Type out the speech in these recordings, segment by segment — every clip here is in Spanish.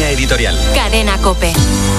Línea editorial. Cadena COPE.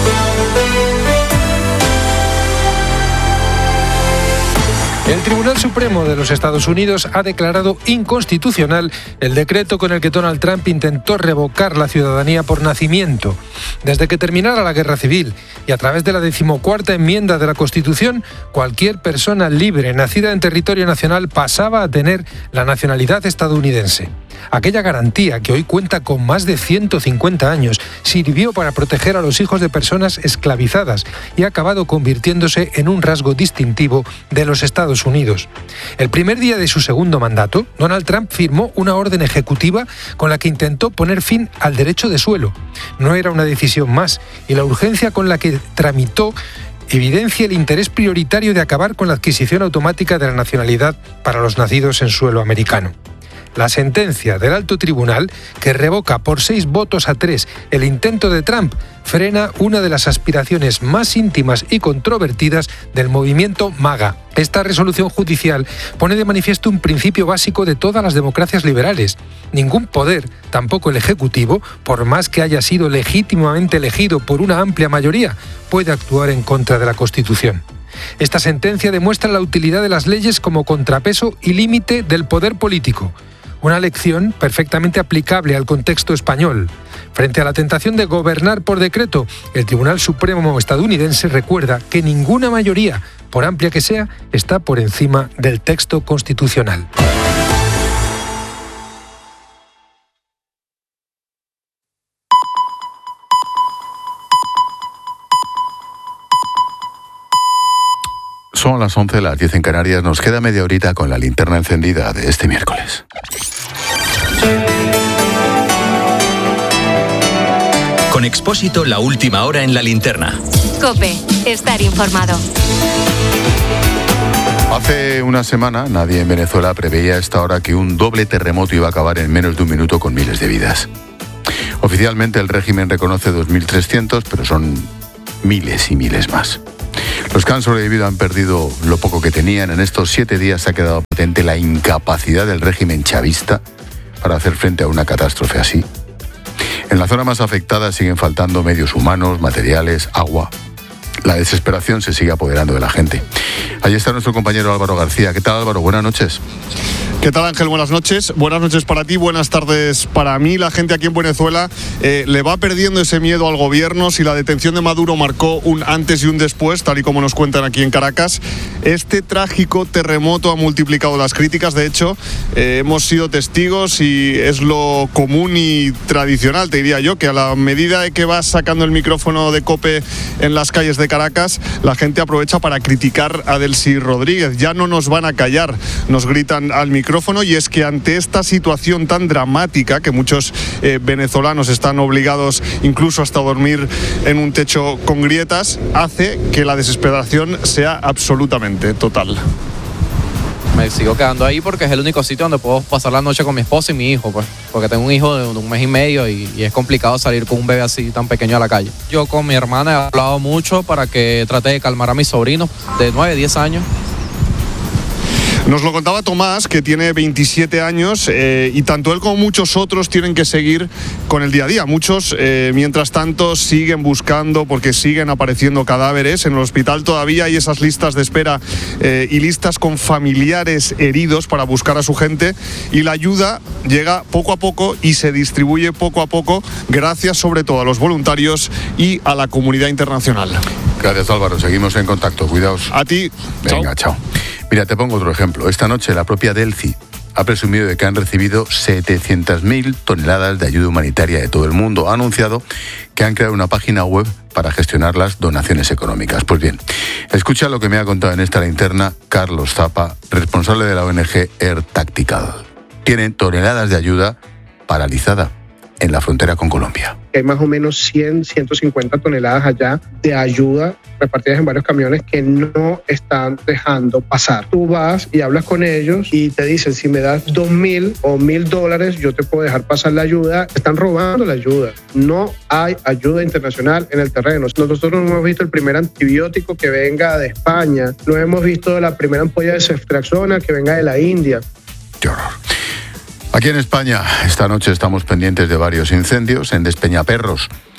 El Tribunal Supremo de los Estados Unidos ha declarado inconstitucional el decreto con el que Donald Trump intentó revocar la ciudadanía por nacimiento. Desde que terminara la Guerra Civil y a través de la 14ª enmienda de la Constitución, cualquier persona libre nacida en territorio nacional pasaba a tener la nacionalidad estadounidense. Aquella garantía, que hoy cuenta con más de 150 años, sirvió para proteger a los hijos de personas esclavizadas y ha acabado convirtiéndose en un rasgo distintivo de los Estados Unidos. El primer día de su segundo mandato, Donald Trump firmó una orden ejecutiva con la que intentó poner fin al derecho de suelo. No era una decisión más, y la urgencia con la que tramitó evidencia el interés prioritario de acabar con la adquisición automática de la nacionalidad para los nacidos en suelo americano. La sentencia del alto tribunal, que revoca por 6 votos a 3 el intento de Trump, frena una de las aspiraciones más íntimas y controvertidas del movimiento MAGA. Esta resolución judicial pone de manifiesto un principio básico de todas las democracias liberales. Ningún poder, tampoco el Ejecutivo, por más que haya sido legítimamente elegido por una amplia mayoría, puede actuar en contra de la Constitución. Esta sentencia demuestra la utilidad de las leyes como contrapeso y límite del poder político. Una lección perfectamente aplicable al contexto español. Frente a la tentación de gobernar por decreto, el Tribunal Supremo estadounidense recuerda que ninguna mayoría, por amplia que sea, está por encima del texto constitucional. Son las 11, las 10 en Canarias. Nos queda media horita con la linterna encendida de este miércoles. Con Expósito, la última hora en la linterna. COPE, estar informado. Hace una semana nadie en Venezuela preveía a esta hora que un doble terremoto iba a acabar en menos de un minuto con miles de vidas. Oficialmente el régimen reconoce 2.300, pero son miles y miles más. Los que han sobrevivido han perdido lo poco que tenían. En estos 7 días ha quedado patente la incapacidad del régimen chavista para hacer frente a una catástrofe así. En la zona más afectada siguen faltando medios humanos, materiales, agua. La desesperación se sigue apoderando de la gente. Allí está nuestro compañero Álvaro García. ¿Qué tal, Álvaro? Buenas noches. ¿Qué tal, Ángel? Buenas noches. Buenas noches para ti, buenas tardes para mí. La gente aquí en Venezuela le va perdiendo ese miedo al gobierno. Si la detención de Maduro marcó un antes y un después, tal y como nos cuentan aquí en Caracas, este trágico terremoto ha multiplicado las críticas. De hecho, hemos sido testigos y es lo común y tradicional, te diría yo, que a la medida de que vas sacando el micrófono de COPE en las calles de Caracas, la gente aprovecha para criticar a Delcy Rodríguez. Ya no nos van a callar, nos gritan al micrófono, y es que ante esta situación tan dramática que muchos venezolanos están obligados incluso hasta a dormir en un techo con grietas, hace que la desesperación sea absolutamente total. Me sigo quedando ahí porque es el único sitio donde puedo pasar la noche con mi esposa y mi hijo, pues, porque tengo un hijo de 1 mes y medio y es complicado salir con un bebé así tan pequeño a la calle. Yo con mi hermana he hablado mucho para que trate de calmar a mis sobrinos de 9, 10 años. Nos lo contaba Tomás, que tiene 27 años, y tanto él como muchos otros tienen que seguir con el día a día. Muchos, mientras tanto, siguen buscando porque siguen apareciendo cadáveres. En el hospital todavía hay esas listas de espera y listas con familiares heridos para buscar a su gente, y la ayuda llega poco a poco y se distribuye poco a poco, gracias sobre todo a los voluntarios y a la comunidad internacional. Gracias, Álvaro. Seguimos en contacto. Cuidaos. A ti. Venga, chao. Mira, te pongo otro ejemplo. Esta noche la propia Delcy ha presumido de que han recibido 700.000 toneladas de ayuda humanitaria de todo el mundo. Ha anunciado que han creado una página web para gestionar las donaciones económicas. Pues bien, escucha lo que me ha contado en esta linterna Carlos Zapa, responsable de la ONG Air Tactical. Tienen toneladas de ayuda paralizada en la frontera con Colombia. Hay más o menos 150 toneladas allá de ayuda repartidas en varios camiones que no están dejando pasar. Tú vas y hablas con ellos y te dicen, si me das $2,000 o $1,000, yo te puedo dejar pasar la ayuda. Están robando la ayuda. No hay ayuda internacional en el terreno. Nosotros no hemos visto el primer antibiótico que venga de España. No hemos visto la primera ampolla de ceftriaxona que venga de la India. ¡Qué horror! Aquí en España, esta noche estamos pendientes de varios incendios. En Despeñaperros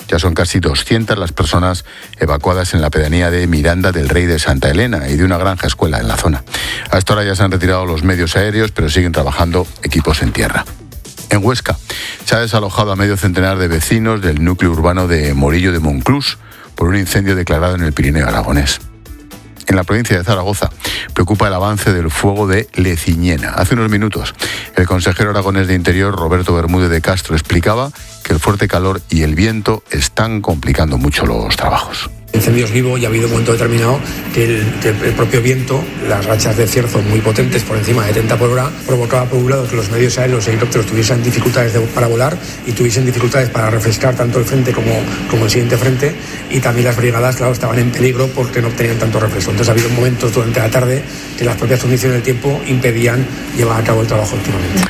Ya son casi 200 las personas evacuadas en la pedanía de Miranda del Rey de Santa Elena y de una granja escuela en la zona. A esta hora ya se han retirado los medios aéreos, pero siguen trabajando equipos en tierra. En Huesca se ha desalojado a medio centenar de vecinos del núcleo urbano de Morillo de Monclús por un incendio declarado en el Pirineo aragonés. En la provincia de Zaragoza preocupa el avance del fuego de Leciñena. Hace unos minutos, el consejero aragonés de Interior, Roberto Bermúdez de Castro, explicaba que el fuerte calor y el viento están complicando mucho los trabajos. Incendios vivos y ha habido un momento determinado que el propio viento, las rachas de cierzo muy potentes por encima de 30 por hora, provocaba por un lado que los medios aéreos y helicópteros tuviesen dificultades para volar y tuviesen dificultades para refrescar tanto el frente como el siguiente frente, y también las brigadas, claro, estaban en peligro porque no obtenían tanto refresco. Entonces ha habido momentos durante la tarde que las propias condiciones del tiempo impedían llevar a cabo el trabajo últimamente.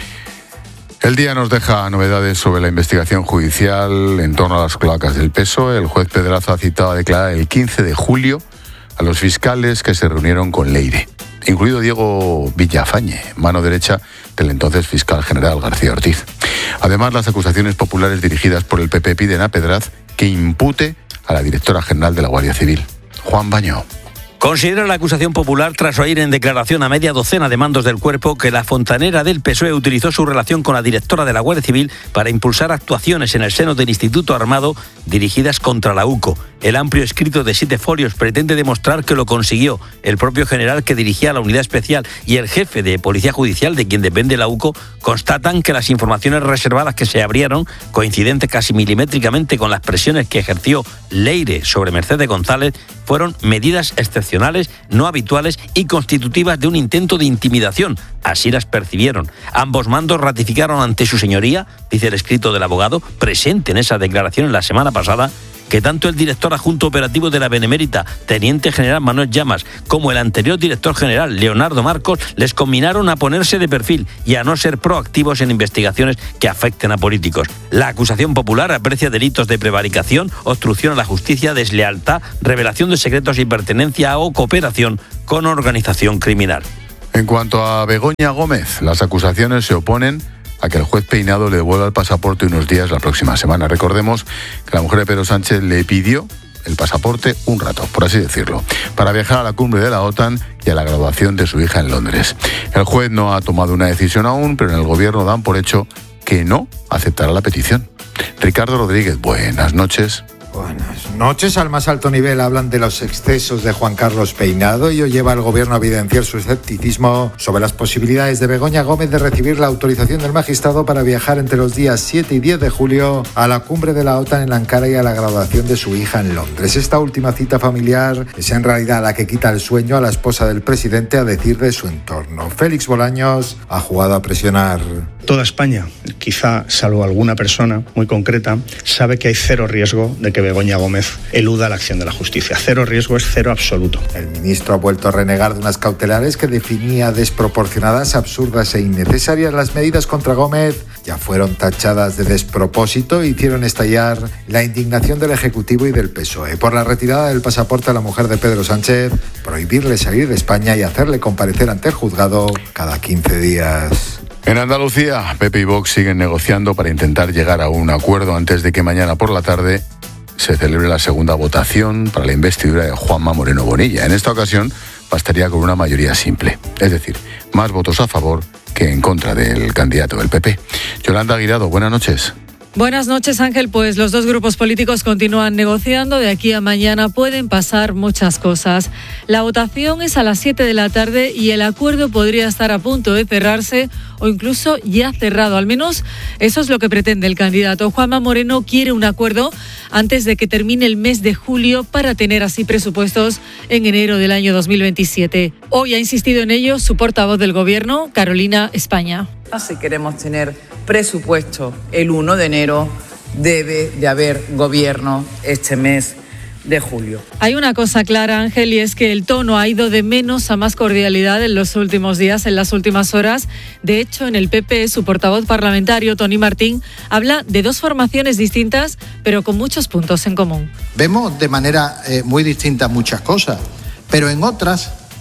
El día nos deja novedades sobre la investigación judicial en torno a las cloacas del PSOE. El juez Pedraza ha citado a declarar el 15 de julio a los fiscales que se reunieron con Leire, incluido Diego Villafañe, mano derecha del entonces fiscal general García Ortiz. Además, las acusaciones populares dirigidas por el PP piden a Pedraz que impute a la directora general de la Guardia Civil, Juan Baño. Considera la acusación popular, tras oír en declaración a media docena de mandos del cuerpo, que la fontanera del PSOE utilizó su relación con la directora de la Guardia Civil para impulsar actuaciones en el seno del Instituto Armado dirigidas contra la UCO. El amplio escrito de 7 folios pretende demostrar que lo consiguió. El propio general que dirigía la unidad especial y el jefe de Policía Judicial, de quien depende la UCO, constatan que las informaciones reservadas que se abrieron, coincidentes casi milimétricamente con las presiones que ejerció Leire sobre Mercedes González, fueron medidas excepcionales, no habituales y constitutivas de un intento de intimidación. Así las percibieron. Ambos mandos ratificaron ante su señoría, dice el escrito del abogado, presente en esa declaración la semana pasada, que tanto el director adjunto operativo de la Benemérita, teniente general Manuel Llamas, como el anterior director general, Leonardo Marcos, les conminaron a ponerse de perfil y a no ser proactivos en investigaciones que afecten a políticos. La acusación popular aprecia delitos de prevaricación, obstrucción a la justicia, deslealtad, revelación de secretos y pertenencia o cooperación con organización criminal. En cuanto a Begoña Gómez, las acusaciones se oponen a que el juez Peinado le devuelva el pasaporte unos días la próxima semana. Recordemos que la mujer de Pedro Sánchez le pidió el pasaporte un rato, por así decirlo, para viajar a la cumbre de la OTAN y a la graduación de su hija en Londres. El juez no ha tomado una decisión aún, pero en el gobierno dan por hecho que no aceptará la petición. Ricardo Rodríguez, buenas noches. Buenas noches. Al más alto nivel hablan de los excesos de Juan Carlos Peinado y hoy lleva al gobierno a evidenciar su escepticismo sobre las posibilidades de Begoña Gómez de recibir la autorización del magistrado para viajar entre los días 7 y 10 de julio a la cumbre de la OTAN en Ankara y a la graduación de su hija en Londres. Esta última cita familiar es en realidad la que quita el sueño a la esposa del presidente, a decir de su entorno. Félix Bolaños ha jugado a presionar. Toda España, quizá salvo alguna persona muy concreta, sabe que hay cero riesgo de que Begoña Gómez eluda la acción de la justicia. Cero riesgo es cero absoluto. El ministro ha vuelto a renegar de unas cautelares que definía desproporcionadas, absurdas e innecesarias. Las medidas contra Gómez ya fueron tachadas de despropósito e hicieron estallar la indignación del Ejecutivo y del PSOE por la retirada del pasaporte a la mujer de Pedro Sánchez, prohibirle salir de España y hacerle comparecer ante el juzgado cada 15 días. En Andalucía, PP y Vox siguen negociando para intentar llegar a un acuerdo antes de que mañana por la tarde se celebre la segunda votación para la investidura de Juanma Moreno Bonilla. En esta ocasión bastaría con una mayoría simple, es decir, más votos a favor que en contra del candidato del PP. Yolanda Guirado, buenas noches. Buenas noches, Ángel. Pues los dos grupos políticos continúan negociando. De aquí a mañana pueden pasar muchas cosas. La votación es a las 7 de la tarde y el acuerdo podría estar a punto de cerrarse o incluso ya cerrado. Al menos eso es lo que pretende el candidato. Juanma Moreno quiere un acuerdo antes de que termine el mes de julio para tener así presupuestos en enero del año 2027. Hoy ha insistido en ello su portavoz del Gobierno, Carolina España. Si queremos tener presupuesto el 1 de enero, debe de haber gobierno este mes de julio. Hay una cosa clara, Ángel, y es que el tono ha ido de menos a más cordialidad en los últimos días, en las últimas horas. De hecho, en el PP, su portavoz parlamentario, Toni Martín, habla de dos formaciones distintas, pero con muchos puntos en común. Vemos de manera muy distinta muchas cosas, pero en otras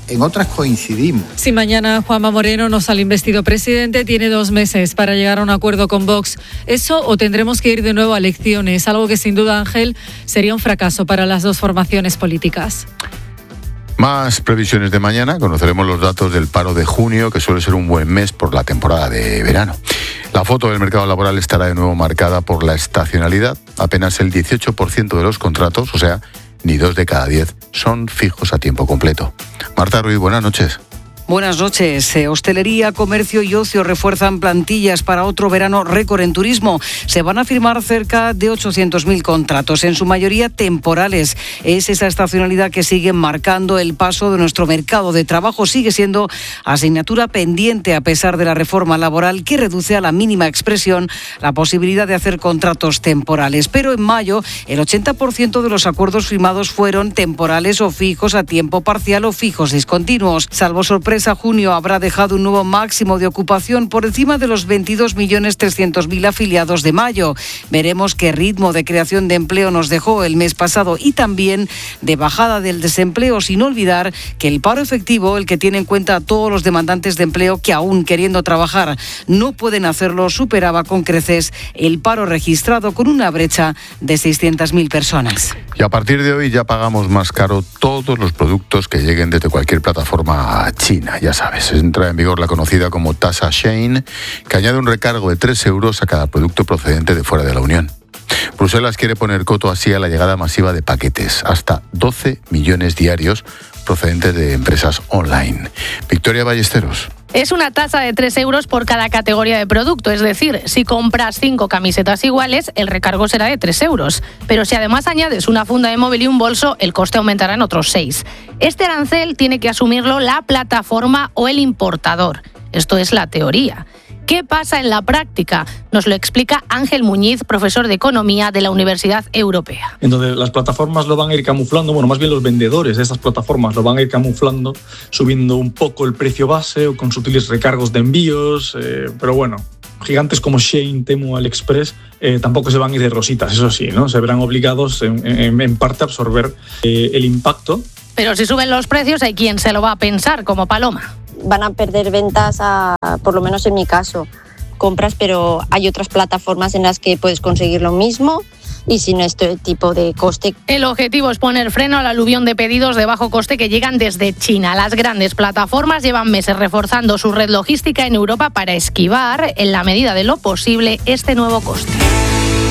en otras coincidimos. Si mañana Juanma Moreno no sale investido presidente, tiene 2 meses para llegar a un acuerdo con Vox. Eso o tendremos que ir de nuevo a elecciones, algo que sin duda, Ángel, sería un fracaso para las dos formaciones políticas. Más previsiones de mañana. Conoceremos los datos del paro de junio, que suele ser un buen mes por la temporada de verano. La foto del mercado laboral estará de nuevo marcada por la estacionalidad. Apenas el 18% de los contratos, o sea, ni 2 de cada 10, son fijos a tiempo completo. Marta Ruiz, buenas noches. Buenas noches. Hostelería, comercio y ocio refuerzan plantillas para otro verano récord en turismo. Se van a firmar cerca de 800.000 contratos, en su mayoría temporales. Es esa estacionalidad que sigue marcando el paso de nuestro mercado de trabajo. Sigue siendo asignatura pendiente a pesar de la reforma laboral que reduce a la mínima expresión la posibilidad de hacer contratos temporales. Pero en mayo el 80% de los acuerdos firmados fueron temporales o fijos a tiempo parcial o fijos discontinuos. Salvo sorpresa, junio habrá dejado un nuevo máximo de ocupación por encima de los 22.300.000 afiliados de mayo. Veremos qué ritmo de creación de empleo nos dejó el mes pasado y también de bajada del desempleo, sin olvidar que el paro efectivo, el que tiene en cuenta a todos los demandantes de empleo que aún queriendo trabajar no pueden hacerlo, superaba con creces el paro registrado con una brecha de 600.000 personas. Y a partir de hoy ya pagamos más caro todos los productos que lleguen desde cualquier plataforma a China. Ya sabes, entra en vigor la conocida como tasa Shein, que añade un recargo de 3 euros a cada producto procedente de fuera de la Unión. Bruselas quiere poner coto así a la llegada masiva de paquetes, hasta 12 millones diarios procedentes de empresas online. Victoria Ballesteros. Es una tasa de 3 euros por cada categoría de producto, es decir, si compras 5 camisetas iguales, el recargo será de 3 euros. Pero si además añades una funda de móvil y un bolso, el coste aumentará en otros 6. Este arancel tiene que asumirlo la plataforma o el importador. Esto es la teoría. ¿Qué pasa en la práctica? Nos lo explica Ángel Muñiz, profesor de Economía de la Universidad Europea. Entonces las plataformas lo van a ir camuflando, bueno, más bien los vendedores de estas plataformas lo van a ir camuflando, subiendo un poco el precio base o con sutiles recargos de envíos, pero bueno, gigantes como Shein, Temu, AliExpress tampoco se van a ir de rositas, eso sí, ¿no? Se verán obligados en parte a absorber el impacto. Pero si suben los precios hay quien se lo va a pensar, como Paloma. Van a perder ventas, por lo menos en mi caso, compras, pero hay otras plataformas en las que puedes conseguir lo mismo y sin este tipo de coste. El objetivo es poner freno al aluvión de pedidos de bajo coste que llegan desde China. Las grandes plataformas llevan meses reforzando su red logística en Europa para esquivar, en la medida de lo posible, este nuevo coste.